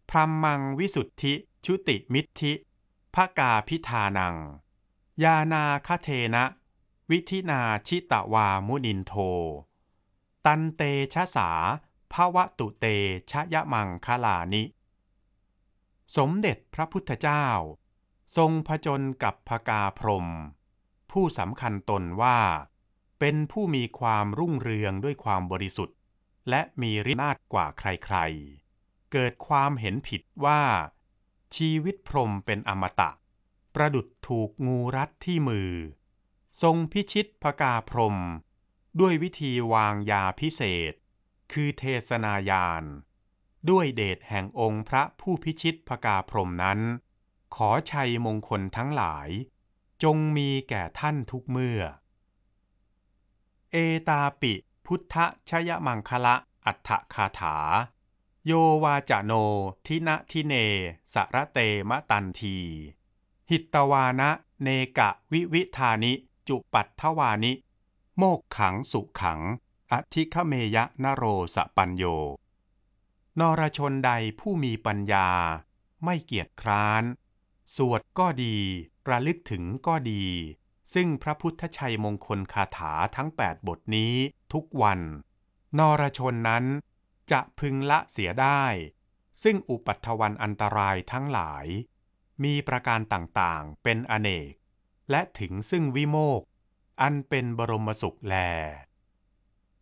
พรัมมังวิสุทธิชุติมิทธิภกาพิธานังยานาคเทนะวิธินาชิตวามุนินโทตันเตชะสาภวตุเตชะยะมังคลานิสมเด็จพระพุทธเจ้าทรงผจญกับพกาพรหมผู้สำคัญตนว่าเป็นผู้มีความรุ่งเรืองด้วยความบริสุทธิ์และมีฤทธิ์อำนาจกว่าใครๆเกิดความเห็นผิดว่าชีวิตพรหมเป็นอมตะประดุจถูกงูรัดที่มือทรงพิชิตพกาพรหมด้วยวิธีวางยาพิเศษคือเทศนายานด้วยเดชแห่งองค์พระผู้พิชิตพกาพรหมนั้นขอชัยมงคลทั้งหลายจงมีแก่ท่านทุกเมื่อเอตาปิพุทธชยมังคละอัฏฐคาถาโยวาจโนทินะทิเนสระเตมะตันทีหิตตวานะเนกะวิวิธานิจุปัตถวานิโมกขังสุขังอธิคเมยะนโรสปัญโยนรชนใดผู้มีปัญญาไม่เกียจคร้านสวดก็ดีระลึกถึงก็ดีซึ่งพระพุทธชัยมงคลคาถาทั้ง8บทนี้ทุกวันนรชนนั้นจะพึงละเสียได้ซึ่งอุปัฏฐวันอันตรายทั้งหลายมีประการต่างๆเป็นอเนกและถึงซึ่งวิโมกข์อันเป็นบรมสุขแล